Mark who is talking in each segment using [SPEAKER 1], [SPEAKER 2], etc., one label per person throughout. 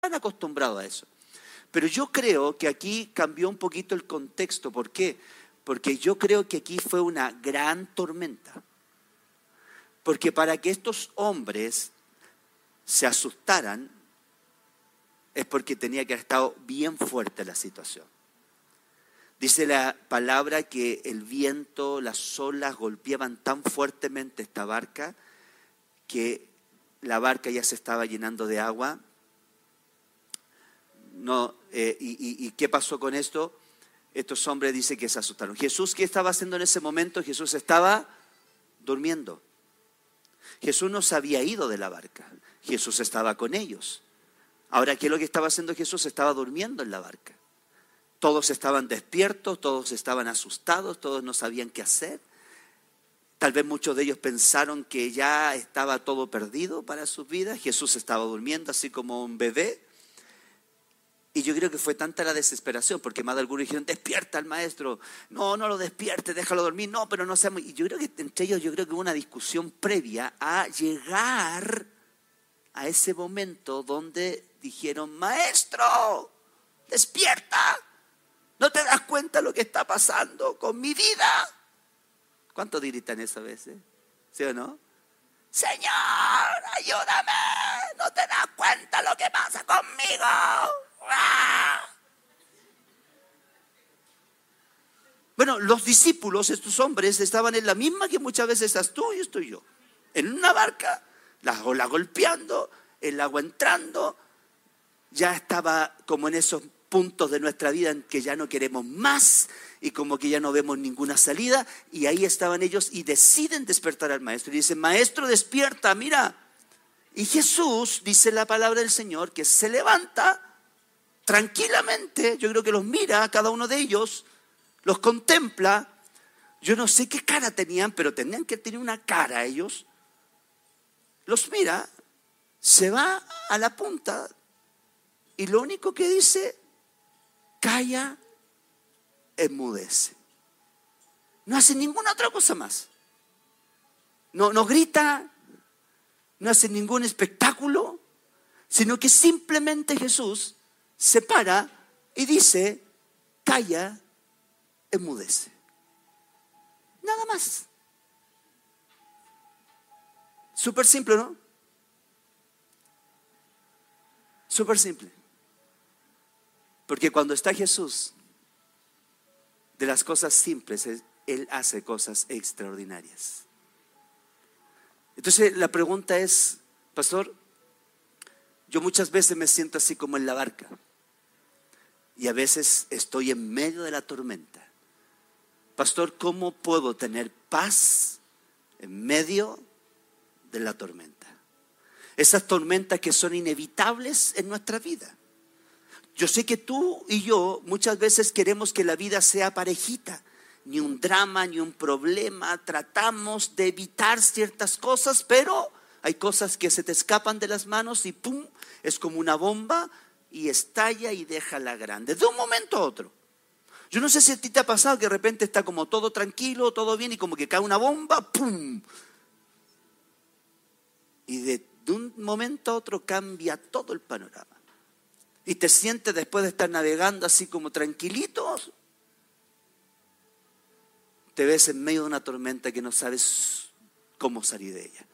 [SPEAKER 1] acostumbrados a eso. Pero yo creo que aquí cambió un poquito el contexto. ¿Por qué? Porque yo creo que aquí fue una gran tormenta. Porque para que estos hombres se asustaran es porque tenía que haber estado bien fuerte la situación. Dice la palabra que el viento, las olas golpeaban tan fuertemente esta barca que la barca ya se estaba llenando de agua. ¿Y qué pasó con esto? Estos hombres dicen que se asustaron. Jesús, ¿qué estaba haciendo en ese momento? Jesús estaba durmiendo. Jesús no se había ido de la barca. Jesús estaba con ellos. Ahora, ¿qué es lo que estaba haciendo Jesús? Estaba durmiendo en la barca. Todos estaban despiertos, todos estaban asustados, todos no sabían qué hacer. Tal vez muchos de ellos pensaron que ya estaba todo perdido para sus vidas. Jesús estaba durmiendo así como un bebé. Y yo creo que fue tanta la desesperación, porque más de algunos dijeron, despierta al maestro. No, no lo despierte, déjalo dormir. No, pero no seamos. Y yo creo que entre ellos, hubo una discusión previa a llegar a ese momento donde dijeron, maestro, despierta. ¿No te das cuenta lo que está pasando con mi vida? ¿Cuántos gritan eso a veces? ¿Sí o no? Señor, ayúdame. ¿No te das cuenta lo que pasa conmigo? ¡Ah! Bueno, los discípulos, estos hombres, estaban en la misma que muchas veces estás tú y estoy yo. En una barca, la ola golpeando, el agua entrando. Ya estaba como en esos puntos de nuestra vida en que ya no queremos más y como que ya no vemos ninguna salida, y ahí estaban ellos y deciden despertar al maestro y dicen, maestro, despierta, mira. Y Jesús, dice la palabra del Señor, que se levanta tranquilamente. Yo creo que los mira a cada uno de ellos, los contempla. Yo no sé qué cara tenían, pero tenían que tener una cara ellos. Los mira, se va a la punta y lo único que dice, calla, enmudece. No hace ninguna otra cosa más. No grita, no hace ningún espectáculo, sino que simplemente Jesús se para y dice, calla, enmudece. Nada más. Súper simple, ¿no? Súper simple. Porque cuando está Jesús, de las cosas simples, Él hace cosas extraordinarias. Entonces la pregunta es, pastor, yo muchas veces me siento así como en la barca. Y a veces estoy en medio de la tormenta. Pastor, ¿cómo puedo tener paz en medio de la tormenta? Esas tormentas que son inevitables en nuestra vida. Yo sé que tú y yo muchas veces queremos que la vida sea parejita. Ni un drama, ni un problema. Tratamos de evitar ciertas cosas, pero hay cosas que se te escapan de las manos y ¡pum! Es como una bomba y estalla y deja la grande. De un momento a otro. Yo no sé si a ti te ha pasado que de repente está como todo tranquilo, todo bien y como que cae una bomba, ¡pum! Y de un momento a otro cambia todo el panorama. Y te sientes después de estar navegando así como tranquilitos, te ves en medio de una tormenta que no sabes cómo salir de ella.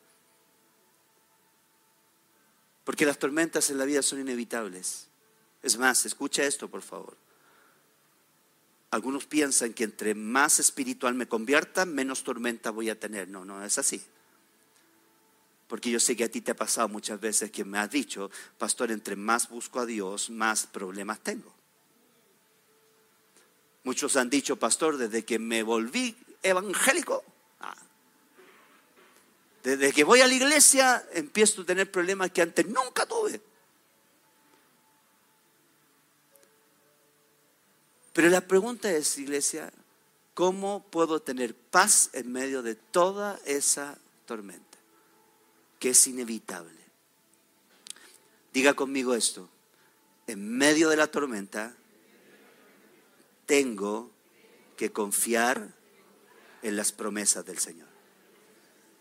[SPEAKER 1] Porque las tormentas en la vida son inevitables. Es más, escucha esto por favor. Algunos piensan que entre más espiritual me convierta, menos tormenta voy a tener. No, no es así. Porque yo sé que a ti te ha pasado muchas veces que me has dicho, pastor, entre más busco a Dios, más problemas tengo. Muchos han dicho, pastor, desde que me volví evangélico, desde que voy a la iglesia, empiezo a tener problemas que antes nunca tuve. Pero la pregunta es, iglesia, ¿cómo puedo tener paz en medio de toda esa tormenta? Que es inevitable. Diga conmigo esto. En medio de la tormenta tengo que confiar en las promesas del Señor.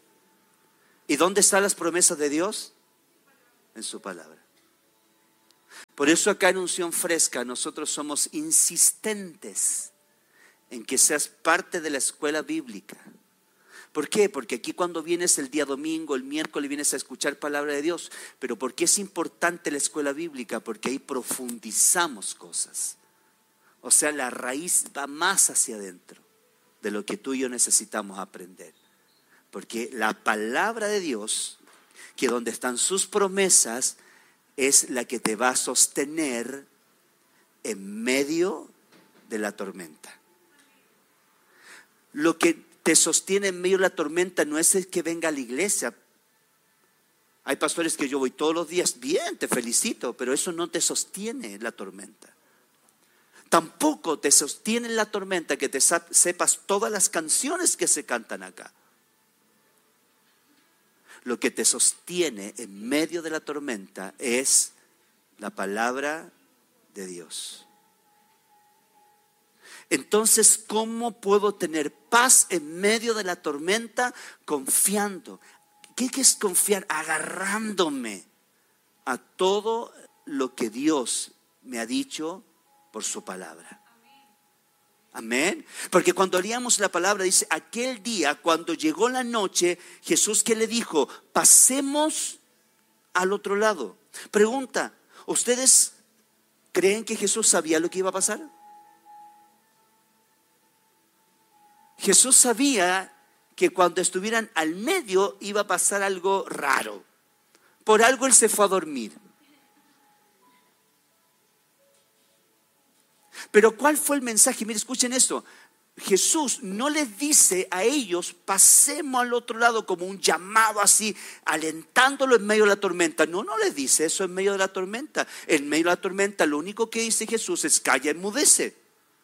[SPEAKER 1] ¿Y dónde están las promesas de Dios? En su palabra. Por eso acá en Unción Fresca nosotros somos insistentes en que seas parte de la escuela bíblica. ¿Por qué? Porque aquí cuando vienes el día domingo, el miércoles vienes a escuchar palabra de Dios. Pero ¿por qué es importante la escuela bíblica? Porque ahí profundizamos cosas. O sea, la raíz va más hacia adentro de lo que tú y yo necesitamos aprender. Porque la palabra de Dios, que donde están sus promesas, es la que te va a sostener en medio de la tormenta. Lo que te sostiene en medio de la tormenta no es el que venga a la iglesia. Hay pastores que yo voy todos los días, bien, te felicito, pero eso no te sostiene en la tormenta. Tampoco te sostiene en la tormenta que te sepas todas las canciones que se cantan acá. Lo que te sostiene en medio de la tormenta es la palabra de Dios. Entonces, ¿cómo puedo tener paz en medio de la tormenta? Confiando. ¿Qué es confiar? Agarrándome a todo lo que Dios me ha dicho por su palabra. Amén. Porque cuando leíamos la palabra dice, aquel día cuando llegó la noche, Jesús, ¿qué le dijo? Pasemos al otro lado. Pregunta, ¿ustedes creen que Jesús sabía lo que iba a pasar? Jesús sabía que cuando estuvieran al medio iba a pasar algo raro. Por algo Él se fue a dormir. Pero ¿cuál fue el mensaje? Mire, escuchen esto. Jesús no les dice a ellos, pasemos al otro lado, como un llamado así, alentándolo en medio de la tormenta. No les dice eso en medio de la tormenta. En medio de la tormenta lo único que dice Jesús es calla, enmudece.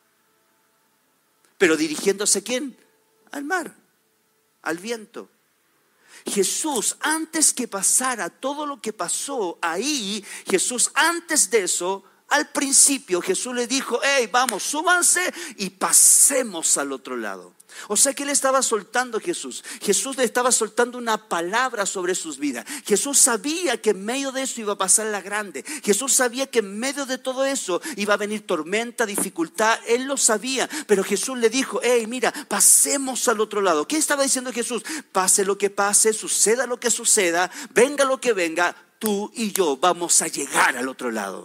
[SPEAKER 1] Pero dirigiéndose ¿a quién? Al mar, al viento. Jesús, antes que pasara todo lo que pasó ahí, Jesús antes de eso, al principio Jesús le dijo, hey, vamos, súbanse y pasemos al otro lado. O sea que le estaba soltando Jesús. Jesús le estaba soltando una palabra sobre sus vidas. Jesús sabía que en medio de eso iba a pasar la grande. Jesús sabía que en medio de todo eso iba a venir tormenta, dificultad. Él lo sabía, pero Jesús le dijo, hey, mira, pasemos al otro lado. ¿Qué estaba diciendo Jesús? Pase lo que pase, suceda lo que suceda, venga lo que venga, tú y yo vamos a llegar al otro lado.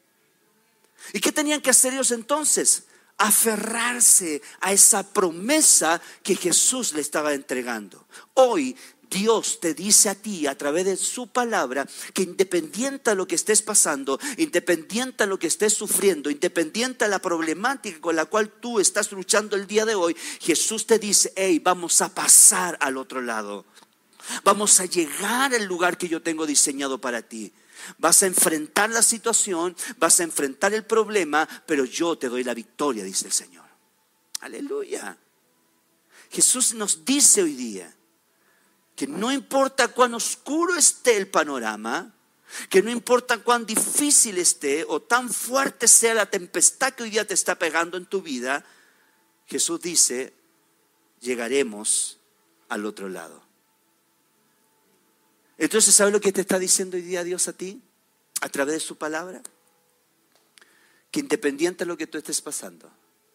[SPEAKER 1] ¿Y qué tenían que hacer ellos entonces? Aferrarse a esa promesa que Jesús le estaba entregando. Hoy Dios te dice a ti a través de su palabra que independiente a lo que estés pasando, independiente a lo que estés sufriendo, independiente a la problemática con la cual tú estás luchando el día de hoy, Jesús te dice, hey, vamos a pasar al otro lado. Vamos a llegar al lugar que yo tengo diseñado para ti. Vas a enfrentar la situación, vas a enfrentar el problema, pero yo te doy la victoria, dice el Señor. Aleluya. Jesús nos dice hoy día que no importa cuán oscuro esté el panorama, que no importa cuán difícil esté o tan fuerte sea la tempestad que hoy día te está pegando en tu vida, Jesús dice, llegaremos al otro lado. Entonces, ¿sabes lo que te está diciendo hoy día Dios a ti? A través de su palabra. Que independiente de lo que tú estés pasando,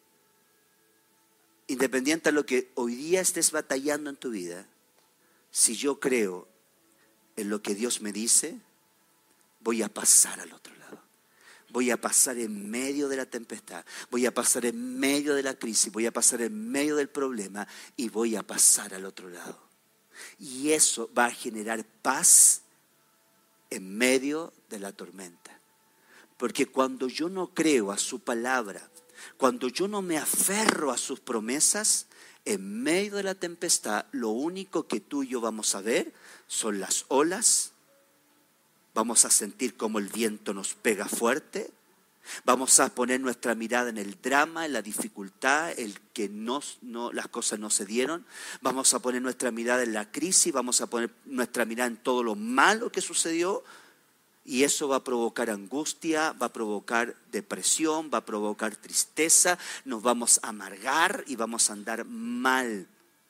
[SPEAKER 1] independiente de lo que hoy día estés batallando en tu vida, si yo creo en lo que Dios me dice, voy a pasar al otro lado. Voy a pasar en medio de la tempestad, voy a pasar en medio de la crisis, voy a pasar en medio del problema y voy a pasar al otro lado. Y eso va a generar paz en medio de la tormenta. Porque cuando yo no creo a su palabra, cuando yo no me aferro a sus promesas, en medio de la tempestad, lo único que tú y yo vamos a ver son las olas. Vamos a sentir como el viento nos pega fuerte. Vamos a poner nuestra mirada en el drama, en la dificultad, el que las cosas no se dieron. Vamos a poner nuestra mirada en la crisis, vamos a poner nuestra mirada en todo lo malo que sucedió. Y eso va a provocar angustia, va a provocar depresión, va a provocar tristeza. Nos vamos a amargar y vamos a andar mal.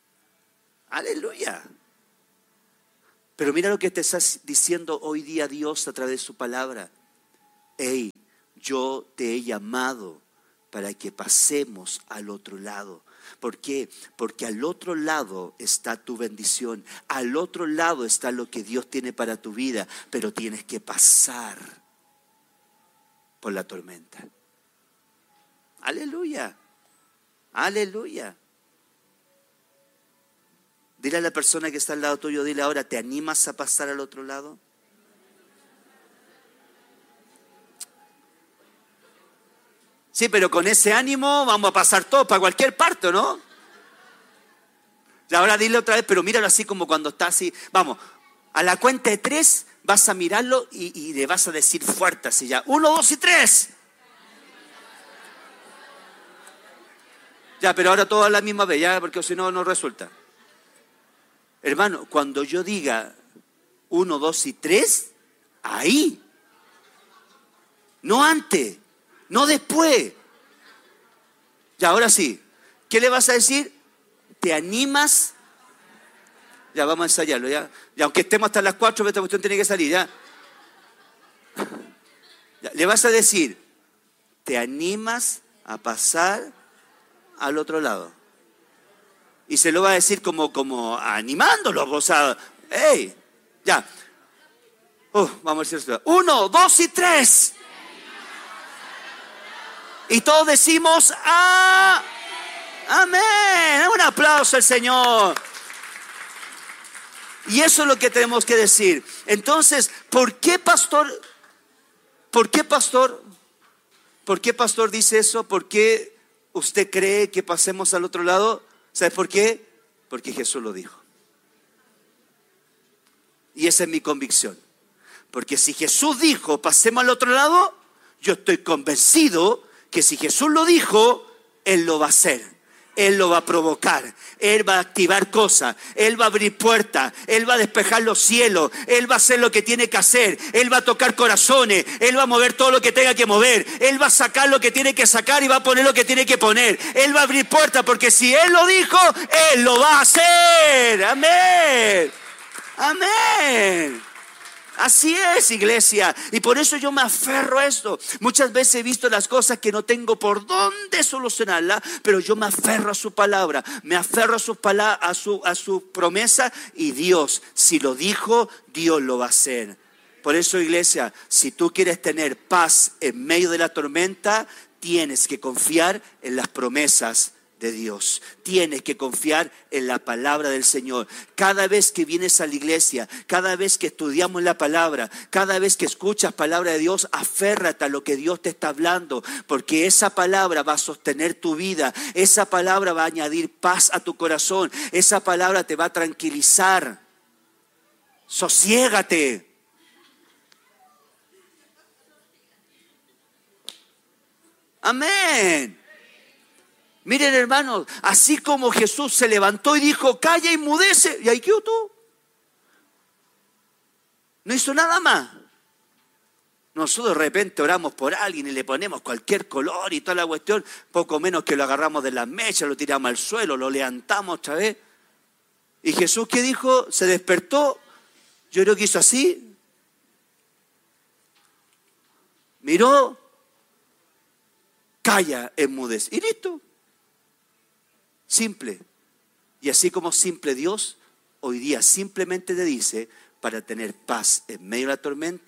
[SPEAKER 1] Aleluya. Pero mira lo que te está diciendo hoy día Dios a través de su palabra. hey, yo te he llamado para que pasemos al otro lado. ¿Por qué? Porque al otro lado está tu bendición. Al otro lado está lo que Dios tiene para tu vida. Pero tienes que pasar por la tormenta. Aleluya. Aleluya. Dile a la persona que está al lado tuyo, dile ahora, ¿te animas a pasar al otro lado? Sí, pero con ese ánimo vamos a pasar todos para cualquier parte, ¿no? Y ahora dile otra vez, pero míralo así como cuando está así. Vamos, a la cuenta de 3 vas a mirarlo y le vas a decir fuerte así ya. 1, 2 y 3. Ya, pero ahora todo a la misma vez, ya, porque si no, no resulta. Hermano, cuando yo diga 1, 2 y 3, ahí. No antes, no después. Ya, ahora sí. ¿Qué le vas a decir? ¿Te animas? Ya, vamos a ensayarlo, ya. Y aunque estemos hasta las 4, esta cuestión tiene que salir, ya. Ya. Le vas a decir, ¿te animas a pasar al otro lado? Y se lo va a decir como animándolo, o sea, ¡hey! Ya. Vamos a decir 1, 2 y 3. Y todos decimos amén. Un aplauso al Señor. Y eso es lo que tenemos que decir. Entonces, ¿por qué pastor dice eso? ¿Por qué usted cree que pasemos al otro lado? ¿Sabe por qué? Porque Jesús lo dijo. Y esa es mi convicción. Porque si Jesús dijo, pasemos al otro lado, yo estoy convencido que si Jesús lo dijo, Él lo va a hacer. Él lo va a provocar, Él va a activar cosas, Él va a abrir puertas, Él va a despejar los cielos, Él va a hacer lo que tiene que hacer, Él va a tocar corazones, Él va a mover todo lo que tenga que mover, Él va a sacar lo que tiene que sacar y va a poner lo que tiene que poner, Él va a abrir puertas porque si Él lo dijo, Él lo va a hacer. Amén, amén. Así es, iglesia. Y por eso yo me aferro a esto. Muchas veces he visto las cosas que no tengo por dónde solucionarlas, pero yo me aferro a su palabra, me aferro a su promesa, y Dios, si lo dijo, Dios lo va a hacer. Por eso, iglesia, si tú quieres tener paz en medio de la tormenta, tienes que confiar en las promesas de Dios. Tienes que confiar en la palabra del Señor. Cada vez que vienes a la iglesia, cada vez que estudiamos la palabra, cada vez que escuchas palabra de Dios, aférrate a lo que Dios te está hablando, porque esa palabra va a sostener tu vida, esa palabra va a añadir paz a tu corazón, esa palabra te va a tranquilizar. Sosiégate. Amén. Miren, hermanos, así como Jesús se levantó y dijo, calla y mudece, y ahí quedó todo. No hizo nada más. Nosotros de repente oramos por alguien y le ponemos cualquier color y toda la cuestión, poco menos que lo agarramos de las mechas, lo tiramos al suelo, lo levantamos otra vez. Y Jesús, ¿qué dijo? Se despertó, yo creo que hizo así, miró, calla, enmudece, y listo. Simple. Y así como simple Dios, hoy día simplemente te dice, para tener paz en medio de la tormenta,